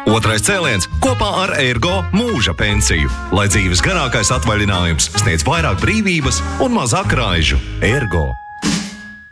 Otrais cēliens kopā ar Ergo mūža pensiju. Lai dzīves garākais atvaļinājums sniedz vairāk brīvības un mazāk raižu. Ergo.